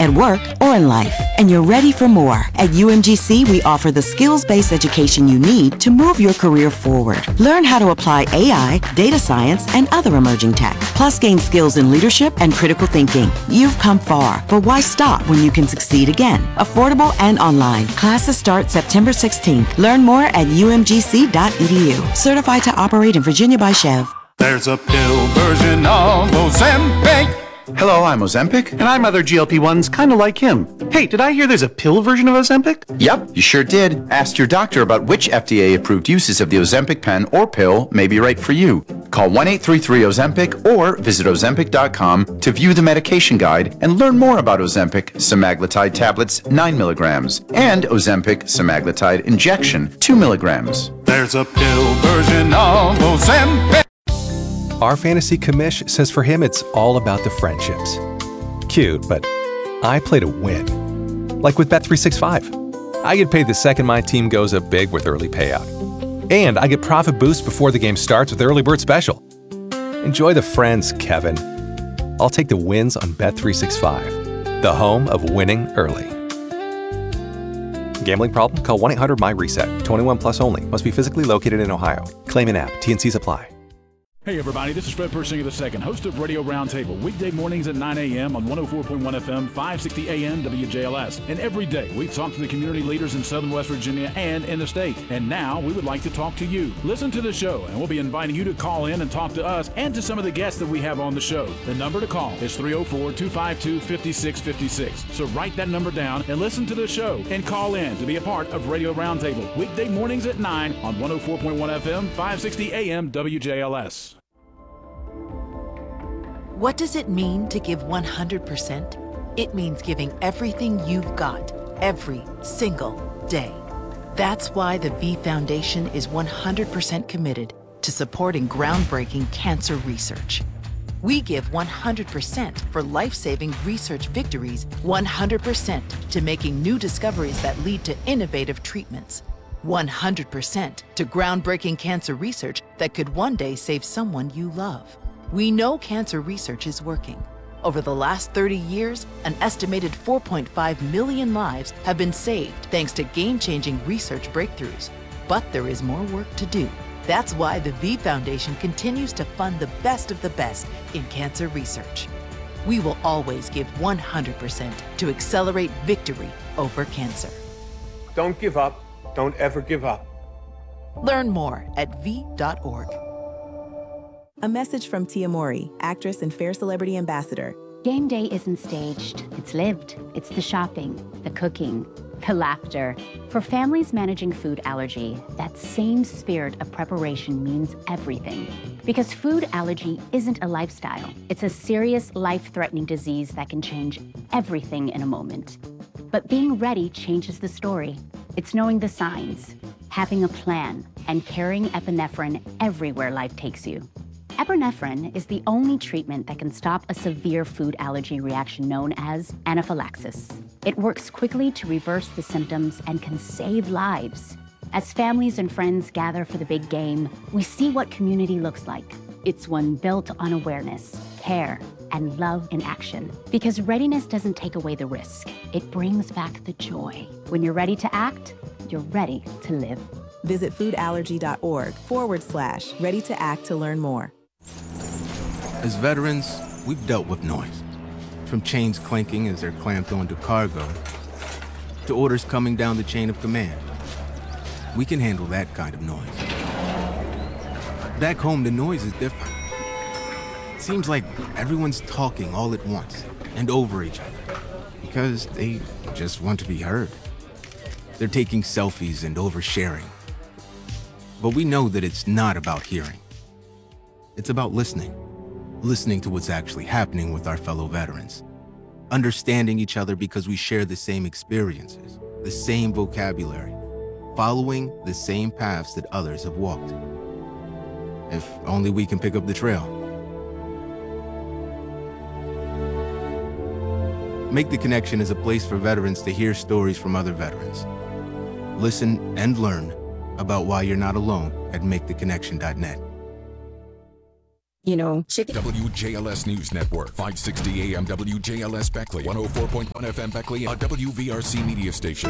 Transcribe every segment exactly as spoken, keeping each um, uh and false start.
at work, or in life, and you're ready for more. At U M G C, we offer the skills-based education you need to move your career forward. Learn how to apply A I, data science, and other emerging tech, plus gain skills in leadership and critical thinking. You've come far, but why stop when you can succeed again? Affordable and online. Classes start September sixteenth. Learn more at U M G C dot E D U. Certified to operate in Virginia by Chev. There's a pill version of Ozempic. Hello, I'm Ozempic. And I'm other G L P ones kind of like him. Hey, did I hear there's a pill version of Ozempic? Yep, you sure did. Ask your doctor about which F D A-approved uses of the Ozempic pen or pill may be right for you. Call one eight three three Ozempic or visit Ozempic dot com to view the medication guide and learn more about Ozempic semaglutide tablets nine milligrams and Ozempic semaglutide injection two milligrams. There's a pill version of Ozempic. Our fantasy commish says for him it's all about the friendships. Cute, but I play to win. Like with Bet three sixty-five. I get paid the second my team goes up big with early payout. And I get profit boost before the game starts with Early Bird Special. Enjoy the friends, Kevin. I'll take the wins on Bet three sixty-five, the home of winning early. Gambling problem? Call one eight hundred my reset. twenty-one plus only. Must be physically located in Ohio. Claim in app. T N Cs apply. Hey everybody, this is Fred Persinger the second, host of Radio Roundtable, weekday mornings at nine a.m. on one oh four point one F M, five sixty A M W J L S. And every day we talk to the community leaders in Southern West Virginia and in the state. And now we would like to talk to you. Listen to the show and we'll be inviting you to call in and talk to us and to some of the guests that we have on the show. The number to call is three oh four, two five two, five six five six. So write that number down and listen to the show and call in to be a part of Radio Roundtable, weekday mornings at nine on one oh four point one F M, five sixty A M W J L S. What does it mean to give one hundred percent? It means giving everything you've got, every single day. That's why the V Foundation is one hundred percent committed to supporting groundbreaking cancer research. We give one hundred percent for life-saving research victories, one hundred percent to making new discoveries that lead to innovative treatments, one hundred percent to groundbreaking cancer research that could one day save someone you love. We know cancer research is working. Over the last thirty years, an estimated four point five million lives have been saved thanks to game-changing research breakthroughs. But there is more work to do. That's why the V Foundation continues to fund the best of the best in cancer research. We will always give one hundred percent to accelerate victory over cancer. Don't give up. Don't ever give up. Learn more at V dot org. A message from Tia Mori, actress and Fair Celebrity Ambassador. Game day isn't staged. It's lived. It's the shopping, the cooking, the laughter. For families managing food allergy, that same spirit of preparation means everything. Because food allergy isn't a lifestyle. It's a serious, life-threatening disease that can change everything in a moment. But being ready changes the story. It's knowing the signs, having a plan, and carrying epinephrine everywhere life takes you. Epinephrine is the only treatment that can stop a severe food allergy reaction known as anaphylaxis. It works quickly to reverse the symptoms and can save lives. As families and friends gather for the big game, we see what community looks like. It's one built on awareness, care, and love in action. Because readiness doesn't take away the risk. It brings back the joy. When you're ready to act, you're ready to live. Visit foodallergy.org forward slash ready to act to learn more. As veterans, we've dealt with noise. From chains clanking as they're clamped onto cargo, to orders coming down the chain of command. We can handle that kind of noise. Back home, the noise is different. Seems like everyone's talking all at once and over each other because they just want to be heard. They're taking selfies and oversharing. But we know that it's not about hearing. It's about listening. Listening to what's actually happening with our fellow veterans. Understanding each other because we share the same experiences, the same vocabulary, following the same paths that others have walked. If only we can pick up the trail. Make the Connection is a place for veterans to hear stories from other veterans. Listen and learn about why you're not alone at make the connection dot net. you know, W J L S News Network, five sixty A M W J L S Beckley, one oh four point one F M Beckley, a W V R C media station.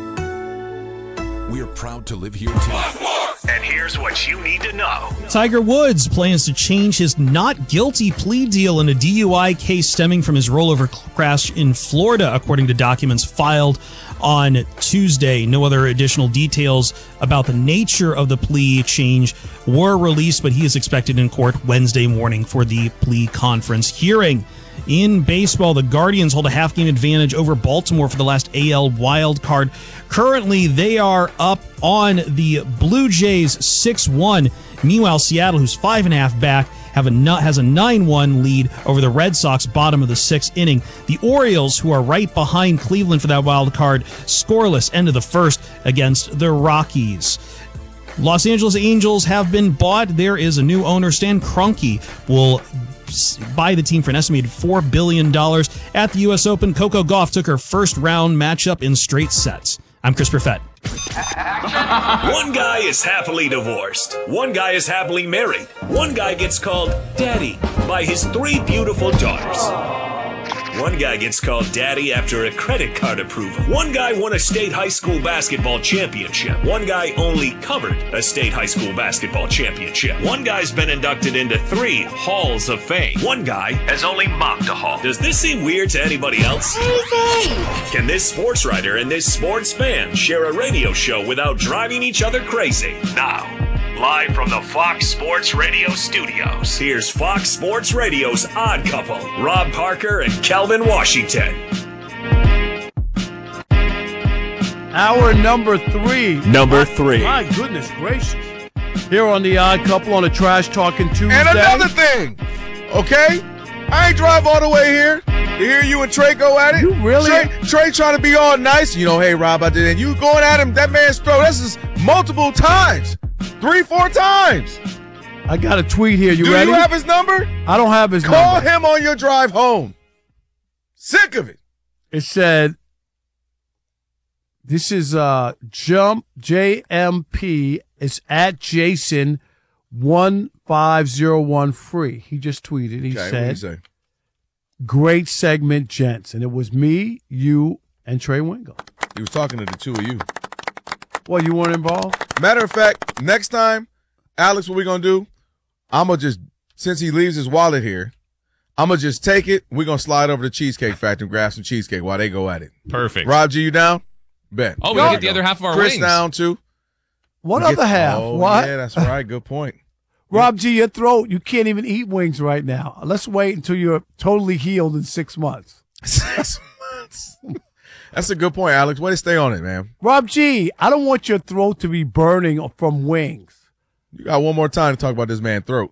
We're proud to live here too. And here's what you need to know. Tiger Woods plans to change his not guilty plea deal in a D U I case stemming from his rollover crash in Florida, according to documents filed on Tuesday. No other additional details about the nature of the plea change were released, but he is expected in court Wednesday morning for the plea conference hearing. In baseball, the Guardians hold a half-game advantage over Baltimore for the last A L wild card. Currently, they are up on the Blue Jays six one. Meanwhile, Seattle, who's five and a half back, have a has a nine one lead over the Red Sox, bottom of the sixth inning. The Orioles, who are right behind Cleveland for that wild card, scoreless end of the first against the Rockies. Los Angeles Angels have been bought. There is a new owner. Stan Kroenke will buy the team for an estimated four billion dollars. At the U S Open, Coco Gauff took her first round matchup in straight sets. I'm Chris Perfett. One guy is happily divorced. One guy is happily married. One guy gets called Daddy by his three beautiful daughters. One guy gets called Daddy after a credit card approval. One guy won a state high school basketball championship. One guy only covered a state high school basketball championship. One guy's been inducted into three halls of fame. One guy has only mopped a hall. Does this seem weird to anybody else? Crazy! Can this sports writer and this sports fan share a radio show without driving each other crazy? Now, live from the Fox Sports Radio studios, here's Fox Sports Radio's Odd Couple, Rob Parker and Kelvin Washington. Hour number three. Number three. My goodness gracious. Here on the Odd Couple on a Trash Talking Tuesday. And another thing, okay? I ain't drive all the way here to hear you and Trey go at it. You really? Trey, Trey trying to be all nice. You know, hey, Rob, I did it. And you going at him, that man's throat. This is multiple times. Three, four times. I got a tweet here. You Do ready? Do you have his number? I don't have his Call number. Call him on your drive home. Sick of it. It said, this is uh, Jump J M P. It's at Jason one five zero one free. He just tweeted. He okay, said, what did he say? Great segment, gents. And it was me, you, and Trey Wingo. He was talking to the two of you. Well, you weren't involved? Matter of fact, next time, Alex, what we going to do, I'm going to just, since he leaves his wallet here, I'm going to just take it. We're going to slide over to Cheesecake Factory and grab some cheesecake while they go at it. Perfect. Rob G, you down? Bet. Oh, we get the other half of our Chris wings. down, too. What We other get, half? Oh, what? Yeah, that's right. Good point. Rob G, your throat, you can't even eat wings right now. Let's wait until you're totally healed in six months. Six months? That's a good point, Alex. Way to stay on it, man. Rob G, I don't want your throat to be burning from wings. You got one more time to talk about this man's throat.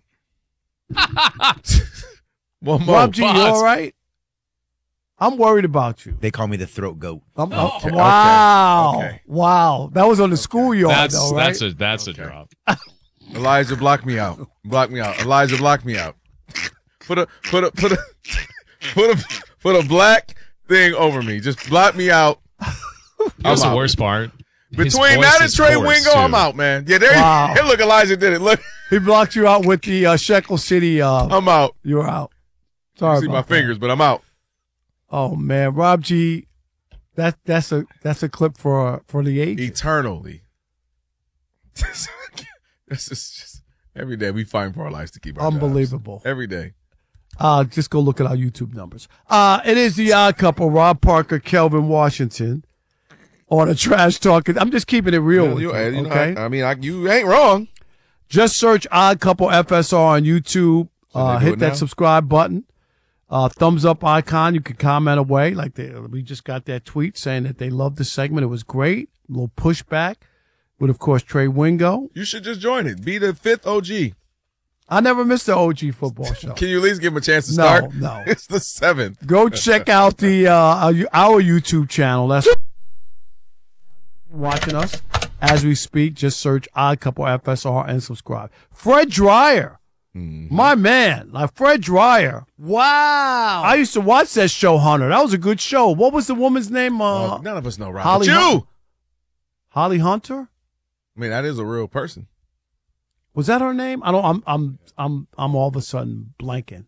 One more. Rob G, you all right? I'm worried about you. They call me the throat goat. I'm, Oh, okay, wow. okay, okay. Wow. That was on the schoolyard, That's though, right? that's a that's Okay. a drop. Elijah, block me out. Block me out. Elijah, block me out. Put a put a put a put a put a black thing over me. Just block me out. That's the out. worst part. His Between voice that and is Trey hoarse, Wingo, too. I'm out, man. Yeah, there Wow. you hey, look, Elijah did it. Look, He blocked you out with the uh, Shekel City. Uh, I'm out. you were out. You Sorry see about my that. fingers, but I'm out. Oh, man. Rob G, that, that's a that's a clip for uh, for the age. Eternally. This is just every day we fight for our lives to keep our Unbelievable. jobs. Every day. Uh, just go look at our YouTube numbers. Uh, it is the Odd Couple, Rob Parker, Kelvin Washington, on a Trash Talking. I'm just keeping it real Yeah, with you, you, you know, okay? I, I mean, I, you ain't wrong. Just search Odd Couple F S R on YouTube. So Uh, they do hit it that now? subscribe button. Uh, thumbs up icon. You can comment away. Like they, we just got that tweet saying that they loved the segment. It was great. A little pushback with, of course, Trey Wingo. You should just join it. Be the fifth O G. I never missed the O G football show. Can you at least give him a chance to No, start? no. It's the seventh. Go check out the uh, our our YouTube channel. That's watching us as we speak. Just search Odd Couple F S R and subscribe. Fred Dreyer, Mm-hmm. my man, like Fred Dreyer. Wow. I used to watch that show, Hunter. That was a good show. What was the woman's name? Uh, Uh, none of us know, Rob. Holly But you. Hun- Holly Hunter. I mean, that is a real person. Was that her name? I don't. I'm. I'm. I'm. I'm all of a sudden blanking.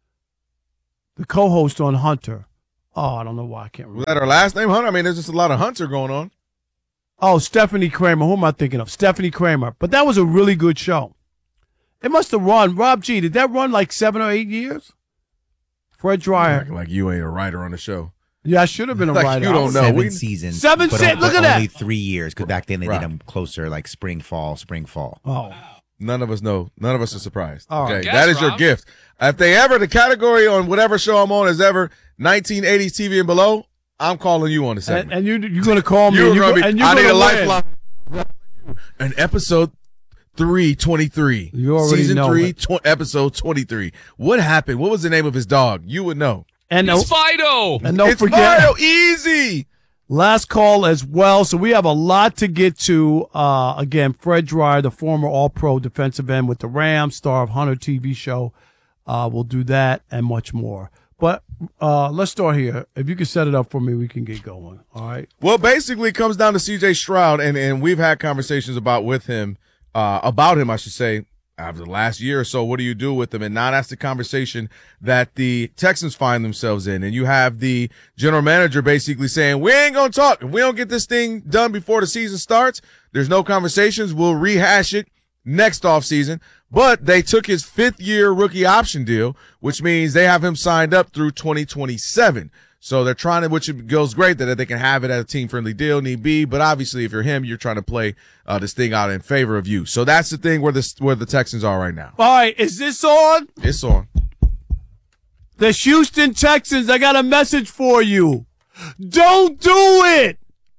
The co-host on Hunter. Oh, I don't know why I can't remember. Was that her last name, Hunter? I mean, there's just a lot of Hunter going on. Oh, Stephanie Kramer. Who am I thinking of? Stephanie Kramer. But that was a really good show. It must have run. Rob G, did that run like seven or eight years? Fred Dreyer. Like, like you ain't a writer on the show. Yeah, I should have been a Like writer. you don't know. Seven We- seasons. Seven but se- on- look but at Only that. three years, because back then they Right. did them closer, like spring, fall, spring, fall. Oh. None of us know. None of us are surprised. All right. Okay, Guess, that is your Rob. gift. If they ever, the category on whatever show I'm on is ever nineteen eighties T V and below, I'm calling you on the And, segment. and you, you're going to call me. You're and you're gonna go- be, and you're I need a gonna win. lifeline. An episode three twenty-three. You already Season know three, it. tw- episode twenty-three. What happened? What was the name of his dog? You would know. And It's no, Fido. and don't it's forget, Mario. Easy. last call as well. So we have a lot to get to. Uh, again, Fred Dreyer, the former All-Pro defensive end with the Rams, star of Hunter T V show. Uh, we'll do that and much more. But uh, let's start here. If you can set it up for me, we can get going. All right. Well, basically, it comes down to C J Stroud, and, and we've had conversations about with him, uh, about him, I should say, after the last year or so. What do you do with him? And now that's the conversation that the Texans find themselves in. And you have the general manager basically saying, we ain't going to talk. If we don't get this thing done before the season starts, there's no conversations. We'll rehash it next offseason. But they took his fifth year rookie option deal, which means they have him signed up through twenty twenty-seven. So they're trying to, which goes great that they can have it at a team friendly deal, need be. But obviously, if you're him, you're trying to play uh, this thing out in favor of you. So that's the thing where the where the Texans are right now. All right. Is this on? It's on. The Houston Texans, I got a message for you. Don't do it.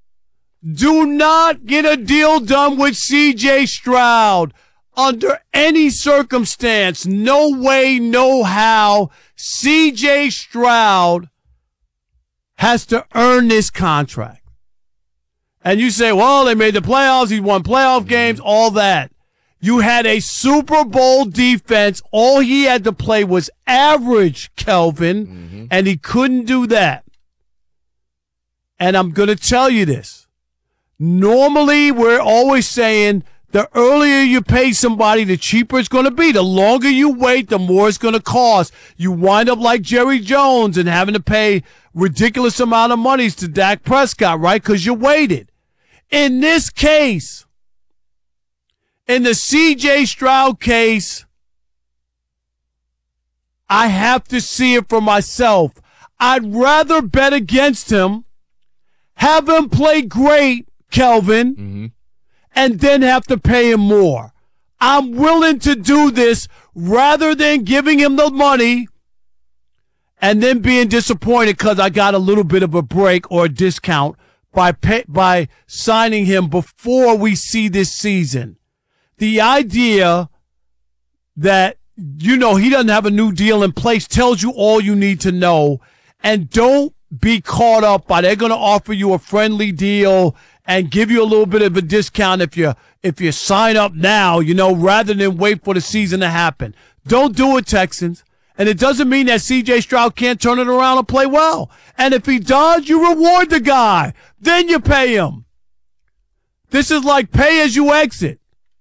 Do not get a deal done with C J Stroud under any circumstance. No way, no how. C J Stroud has to earn this contract. And you say, well, they made the playoffs. He won playoff games, all that. You had a Super Bowl defense. All he had to play was average, Kelvin, mm-hmm. and he couldn't do that. And I'm going to tell you this. Normally, we're always saying the earlier you pay somebody, the cheaper it's going to be. The longer you wait, the more it's going to cost. You wind up like Jerry Jones and having to pay ridiculous amount of monies to Dak Prescott, right? Because you waited. In this case, in the C J Stroud case, I have to see it for myself. I'd rather bet against him, have him play great, Kelvin, mm-hmm. and then have to pay him more. I'm willing to do this rather than giving him the money and then being disappointed because I got a little bit of a break or a discount by pay, by signing him before we see this season. The idea that, you know, he doesn't have a new deal in place tells you all you need to know. And don't be caught up by they're going to offer you a friendly deal and give you a little bit of a discount if you if you sign up now, you know, rather than wait for the season to happen. Don't do it, Texans. And it doesn't mean that C J Stroud can't turn it around and play well. And if he does, you reward the guy. Then you pay him. This is like pay as you exit.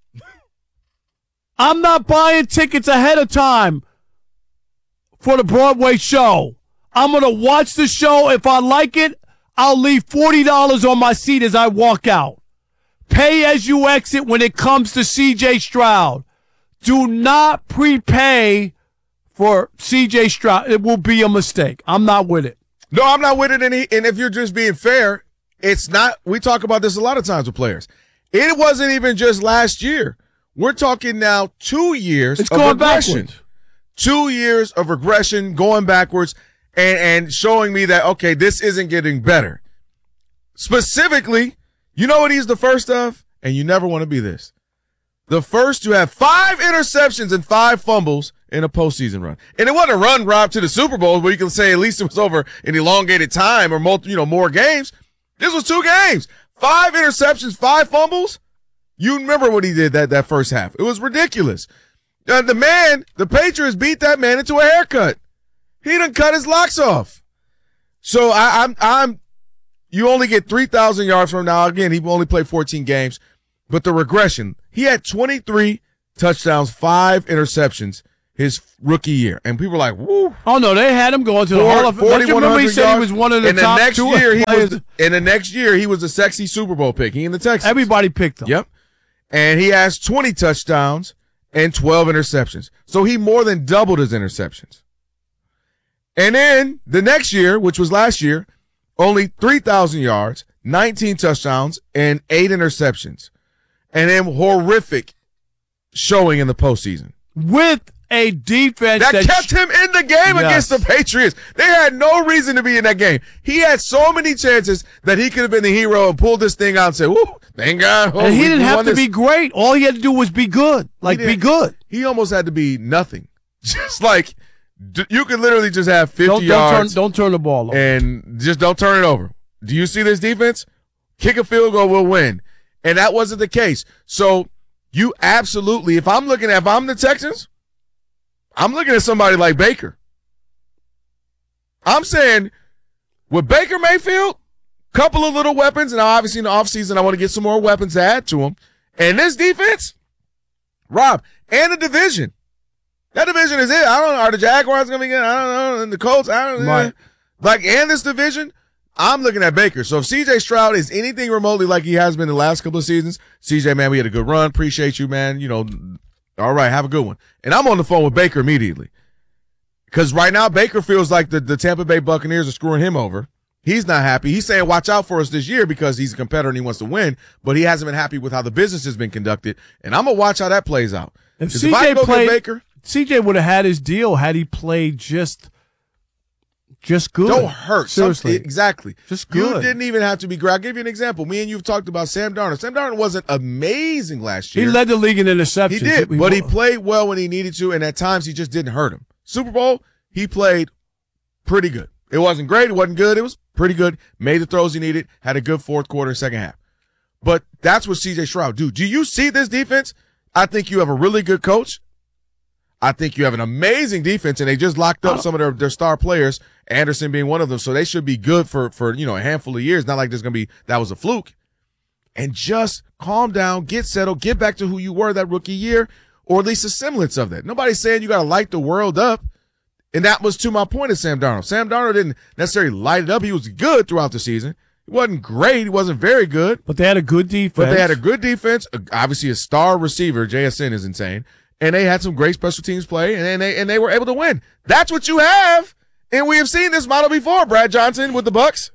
I'm not buying tickets ahead of time for the Broadway show. I'm going to watch the show. If I like it, I'll leave forty dollars on my seat as I walk out. Pay as you exit when it comes to C J Stroud. Do not prepay for C J Stroud. It will be a mistake. I'm not with it. No, I'm not with it. And, he, and if you're just being fair, it's not. We talk about this a lot of times with players. It wasn't even just last year. We're talking now two years it's of going regression. Backwards. Two years of regression, going backwards, and, and showing me that, okay, this isn't getting better. Specifically, you know what he's the first of? And you never want to be this. The first to have five interceptions and five fumbles in a postseason run. And it wasn't a run, Rob, to the Super Bowl where you can say at least it was over an elongated time or multi, you know, more games. This was two games. Five interceptions, five fumbles. You remember what he did that, that first half. It was ridiculous. Uh, the man, the Patriots beat that man into a haircut. He done cut his locks off. So I, I'm, I'm, you only get three thousand yards from now. Again, he only played fourteen games, but the regression, he had twenty-three touchdowns, five interceptions his rookie year. And people were like, woo. Oh, no, they had him going to the Hall of Fame. Don't you remember he said he was one of the and top the next two year, he players? was, In the next year, he was a sexy Super Bowl pick. He in the Texans. Everybody picked him. Yep. And he has twenty touchdowns and twelve interceptions. So he more than doubled his interceptions. And then the next year, which was last year, only three thousand yards, nineteen touchdowns, and eight interceptions. And then horrific showing in the postseason. With a defense that, that kept sh- him in the game yes. against the Patriots. They had no reason to be in that game. He had so many chances that he could have been the hero and pulled this thing out and said, woo, thank God. Oh, and he we, didn't we have won to this. be great. All he had to do was be good. Like, be good. He almost had to be nothing. Just like, d- you could literally just have fifty Don't, don't, yards. turn, don't turn the ball over. And just don't turn it over. Do you see this defense? Kick a field goal, we'll win. And that wasn't the case. So you absolutely, if I'm looking at, if I'm the Texans, I'm looking at somebody like Baker. I'm saying with Baker Mayfield, couple of little weapons, and obviously in the offseason I want to get some more weapons to add to him. And this defense, Rob, and the division. That division is it. I don't know. Are the Jaguars going to be good? I don't know. And the Colts, I don't know. Right. Like, and this division, I'm looking at Baker. So if C J Stroud is anything remotely like he has been the last couple of seasons, C J, man, we had a good run. Appreciate you, man. You know, all right, have a good one. And I'm on the phone with Baker immediately. Because right now, Baker feels like the, the Tampa Bay Buccaneers are screwing him over. He's not happy. He's saying, watch out for us this year because he's a competitor and he wants to win, but he hasn't been happy with how the business has been conducted. And I'm going to watch how that plays out. If 'Cause C if I J go get played, Baker, C J would have had his deal had he played just, just good. don't hurt. Seriously. Some- exactly. Just You good. didn't even have to be great. I'll give you an example. Me and you've talked about Sam Darnold. Sam Darnold wasn't amazing last He year. led the league in interceptions. He did, but he played well when he needed to, and at times he just didn't hurt him. Super Bowl, he played pretty good. It wasn't great. It wasn't good. It was pretty good. Made the throws he needed. Had a good fourth quarter, second half. But that's what C J Stroud do. Do you see this defense? I think you have a really good coach. I think you have an amazing defense, and they just locked up some of their, their star players, Anderson being one of them, so they should be good for, for you know, a handful of years. Not like there's going to be, that was a fluke. And just calm down, get settled, get back to who you were that rookie year, or at least a semblance of that. Nobody's saying you got to light the world up. And that was to my point of Sam Darnold. Sam Darnold didn't necessarily light it up. He was good throughout the season. He wasn't great. He wasn't very good. But they had a good defense. But they had a good defense. Obviously, a star receiver, J S N, is insane. And they had some great special teams play, and they and they were able to win. That's what you have. And we have seen this model before. Brad Johnson with the Bucks.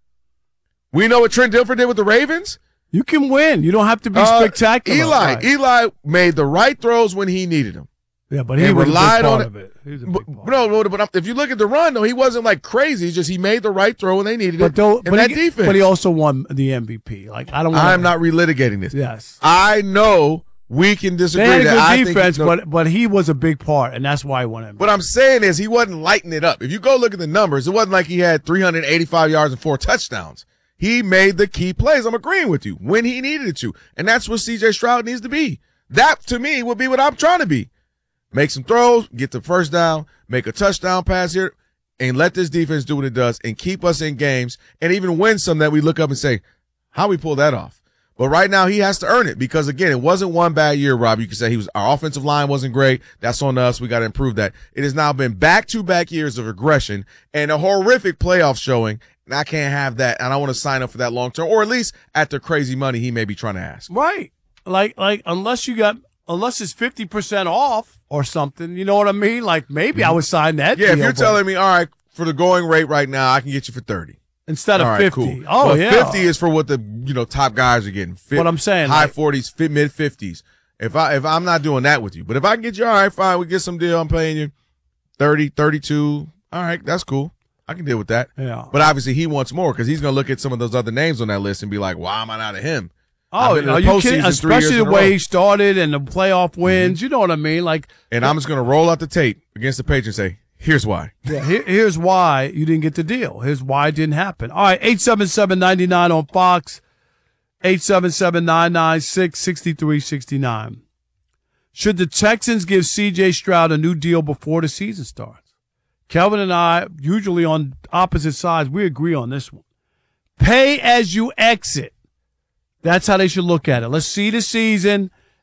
We know what Trent Dilfer did with the Ravens. You can win. You don't have to be Uh, spectacular. Eli, Right. Eli made the right throws when he needed them. Yeah, but he and was relied a big on part it. of it. He was a But, big part. no, no, but if you look at the run, though, he wasn't like crazy. It's just he made the right throw when they needed But, it. though, and but, that he, defense. but he also won the M V P. Like I don't. Wanna, I'm not relitigating this. Yes, I know we can disagree. they had a that good I defense, think, no, but but he was a big part, and that's why he won M V P. what I'm saying is he wasn't lighting it up. If you go look at the numbers, it wasn't like he had three hundred eighty-five yards and four touchdowns. He made the key plays. I'm agreeing with you when he needed it to, and that's what C J Stroud needs to be. That to me would be what I'm trying to be. Make some throws, get the first down, make a touchdown pass here, and let this defense do what it does and keep us in games and even win some that we look up and say, how we pull that off? But right now he has to earn it because, again, it wasn't one bad year, Rob. You could say he was our offensive line wasn't great. That's on us. We got to improve that. It has now been back-to-back years of aggression and a horrific playoff showing, and I can't have that, and I want to sign up for that long term, or at least at the crazy money he may be trying to ask. Right. Like like unless you got unless it's fifty percent off or something, you know what I mean? Like maybe I would sign that. Yeah, if deal, you're but telling me, all right, for the going rate right now, I can get you for thirty. instead of All right, fifty. cool. Oh Well, yeah. fifty is for what the you know top guys are getting. Fi- What I'm saying, high like- forties, mid fifties. If I if I'm not doing that with you, but if I can get you, all right, fine, we get some deal. I'm paying you thirty, thirty-two. All right, that's cool. I can deal with that. Yeah. But obviously he wants more because he's gonna look at some of those other names on that list and be like, why am I not of him? Oh, I've been in are the you postseason kidding? three Especially years the in a way row. he started and the playoff wins. You know what I mean? Like, And I'm just gonna roll out the tape against the Patriots and say, here's why. yeah, here, here's why you didn't get the deal. Here's why it didn't happen. All right, eight seven seven, nine nine on Fox, eight seven seven, nine nine six, six three six nine. Should the Texans give C J Stroud a new deal before the season starts? Kelvin and I, usually on opposite sides, we agree on this one. Pay as you exit. That's how they should look at it. Let's see the season,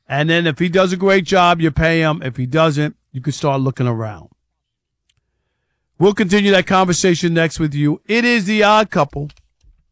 And then if he does a great job, you pay him. If he doesn't, you can start looking around. We'll continue that conversation next with you. It is The Odd Couple.